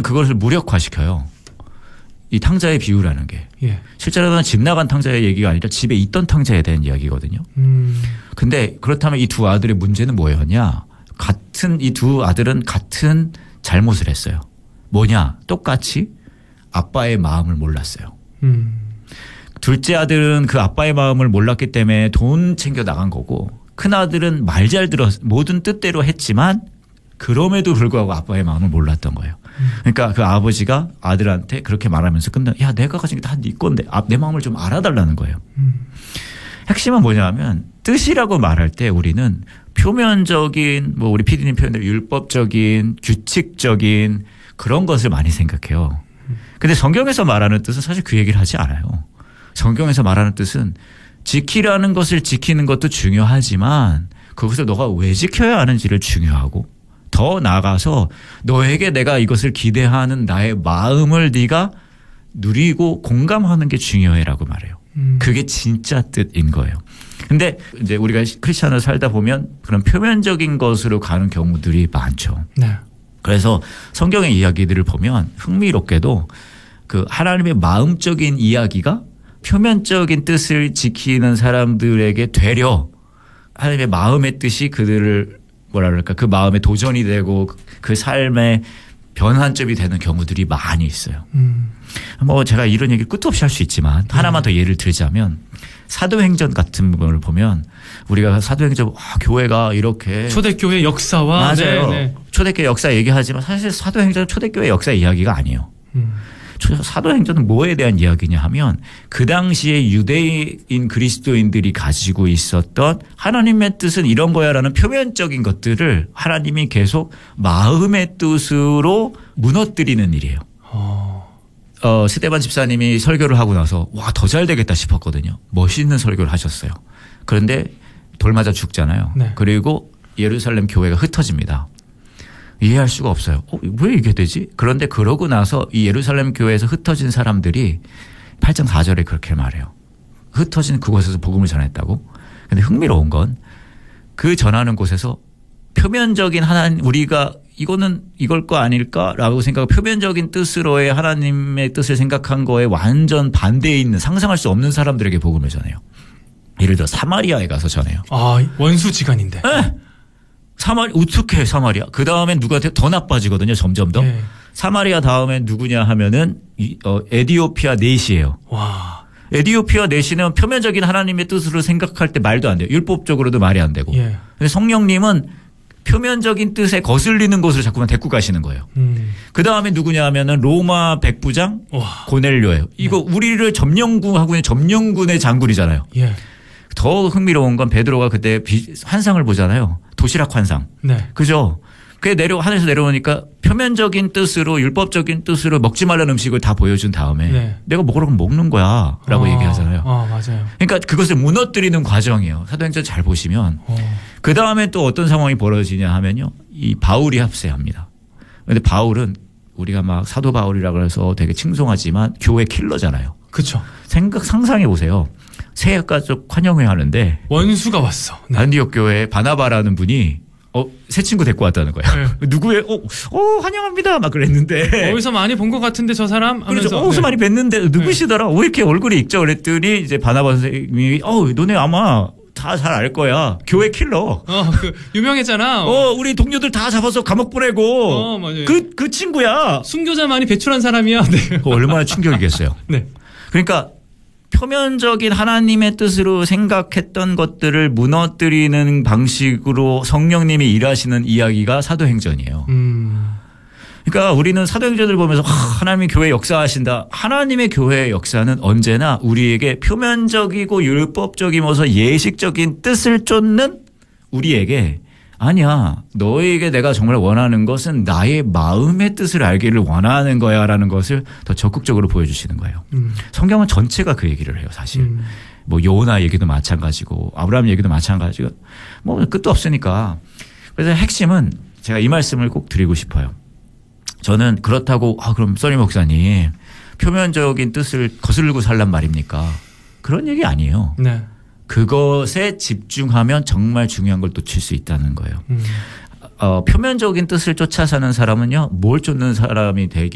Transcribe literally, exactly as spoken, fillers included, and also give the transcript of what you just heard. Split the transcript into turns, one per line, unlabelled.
그것을 무력화시켜요. 이 탕자의 비유라는 게.
예.
실제로는 집 나간 탕자의 얘기가 아니라 집에 있던 탕자에 대한 이야기거든요.
음. 근데
그렇다면 이 두 아들의 문제는 뭐였냐. 같은 이 두 아들은 같은 잘못을 했어요. 뭐냐. 똑같이 아빠의 마음을 몰랐어요.
음.
둘째 아들은 그 아빠의 마음을 몰랐기 때문에 돈 챙겨 나간 거고 큰 아들은 말 잘 들어 모든 뜻대로 했지만 그럼에도 불구하고 아빠의 마음을 몰랐던 거예요. 그러니까 그 아버지가 아들한테 그렇게 말하면서 끝나 야 내가 가진 게 다 네 건데 내 마음을 좀 알아달라는 거예요.
음.
핵심은 뭐냐면 뜻이라고 말할 때 우리는 표면적인 뭐 우리 피디님 표현대로 율법적인 규칙적인 그런 것을 많이 생각해요. 근데 성경에서 말하는 뜻은 사실 그 얘기를 하지 않아요. 성경에서 말하는 뜻은 지키라는 것을 지키는 것도 중요하지만 그것을 너가 왜 지켜야 하는지를 중요하고 더 나아가서 너에게 내가 이것을 기대하는 나의 마음을 네가 누리고 공감하는 게 중요해라고 말해요. 음. 그게 진짜 뜻인 거예요. 근데 이제 우리가 크리스찬으로 살다 보면 그런 표면적인 것으로 가는 경우들이 많죠.
네.
그래서 성경의 이야기들을 보면 흥미롭게도 그 하나님의 마음적인 이야기가 표면적인 뜻을 지키는 사람들에게 되려 하나님의 마음의 뜻이 그들을 뭐라 그럴까 그 마음에 도전이 되고 그 삶의 변환점이 되는 경우들이 많이 있어요. 음. 뭐 제가 이런 얘기를 끝도 없이 할 수 있지만 하나만 더 예를 들자면 사도행전 같은 부분을 보면 우리가 사도행전 아, 교회가 이렇게
초대교회 역사와
맞아요.
네, 네.
초대교회 역사 얘기하지만 사실 사도행전은 초대교회 역사 이야기가 아니에요. 음. 사도행전은 뭐에 대한 이야기냐 하면 그 당시에 유대인 그리스도인들이 가지고 있었던 하나님의 뜻은 이런 거야라는 표면적인 것들을 하나님이 계속 마음의 뜻으로 무너뜨리는 일이에요. 어. 어, 스데반 집사님이 설교를 하고 나서 와, 더 잘 되겠다 싶었거든요. 멋있는 설교를 하셨어요. 그런데 돌 맞아 죽잖아요. 네. 그리고 예루살렘 교회가 흩어집니다. 이해할 수가 없어요. 어, 왜 이게 되지? 그런데 그러고 나서 이 예루살렘 교회에서 흩어진 사람들이 팔 장 사 절에 그렇게 말해요. 흩어진 그곳에서 복음을 전했다고. 그런데 흥미로운 건 그 전하는 곳에서 표면적인 하나님 우리가 이거는 이걸 거 아닐까라고 생각하고 표면적인 뜻으로의 하나님의 뜻을 생각한 거에 완전 반대에 있는 상상할 수 없는 사람들에게 복음을 전해요. 예를 들어 사마리아에 가서 전해요.
아 원수지간인데.
네. 사마리 어떻게 사마리아? 그 다음엔 누가 더 나빠지거든요. 점점 더. 네. 사마리아 다음엔 누구냐 하면은 어, 에디오피아 넷이에요.
와.
에디오피아 넷이는 표면적인 하나님의 뜻으로 생각할 때 말도 안 돼요. 율법적으로도 말이 안 되고.
예.
근데 성령님은 표면적인 뜻에 거슬리는 것을 자꾸만 데리고 가시는 거예요. 음. 그 다음에 누구냐 하면은 로마 백부장 와. 고넬료예요. 이거 네. 우리를 점령군하고 있는 점령군의 장군이잖아요.
예.
더 흥미로운 건 베드로가 그때 환상을 보잖아요. 도시락 환상.
네.
그죠? 그게 내려, 하늘에서 내려오니까 표면적인 뜻으로 율법적인 뜻으로 먹지 말라는 음식을 다 보여준 다음에 네. 내가 먹으라고 먹는 거야 라고 아, 얘기하잖아요.
아, 맞아요.
그러니까 그것을 무너뜨리는 과정이에요. 사도행전 잘 보시면. 어. 그 다음에 또 어떤 상황이 벌어지냐 하면요. 이 바울이 합세합니다. 그런데 바울은 우리가 막 사도 바울이라고 해서 되게 칭송하지만 교회 킬러잖아요.
그렇죠.
생각, 상상해 보세요. 새해가족 환영회 하는데
원수가 왔어.
네. 안디옥 교회에 바나바라는 분이 어, 새 친구 데리고 왔다는 거예요. 네. 누구의 어, 어, 환영합니다. 막 그랬는데
어디서 많이 본 것 같은데 저 사람 하면서
그렇죠. 어디서 네. 많이 뵀는데 누구시더라. 네. 왜 이렇게 얼굴이 익죠? 그랬더니 이제 바나바 선생님이 어, 너네 아마 다 잘 알 거야. 교회 킬러.
어, 그 유명했잖아. 어.
어, 우리 동료들 다 잡아서 감옥 보내고.
어, 맞아요.
그, 그 친구야.
순교자 많이 배출한 사람이야. 네.
얼마나 충격이겠어요.
네.
그러니까 표면적인 하나님의 뜻으로 생각했던 것들을 무너뜨리는 방식으로 성령님이 일하시는 이야기가 사도행전이에요. 음. 그러니까 우리는 사도행전을 보면서 하나님의 교회 역사하신다. 하나님의 교회의 역사는 언제나 우리에게 표면적이고 율법적이면서 예식적인 뜻을 쫓는 우리에게 아니야. 너에게 내가 정말 원하는 것은 나의 마음의 뜻을 알기를 원하는 거야 라는 것을 더 적극적으로 보여주시는 거예요. 음. 성경은 전체가 그 얘기를 해요. 사실. 음. 뭐 요나 얘기도 마찬가지고 아브라함 얘기도 마찬가지고 뭐 끝도 없으니까. 그래서 핵심은 제가 이 말씀을 꼭 드리고 싶어요. 저는 그렇다고 아 그럼 써니 목사님 표면적인 뜻을 거슬고 살란 말입니까? 그런 얘기 아니에요.
네.
그것에 집중하면 정말 중요한 걸 놓칠 수 있다는 거예요. 음. 어, 표면적인 뜻을 쫓아 사는 사람은요. 뭘 쫓는 사람이 되기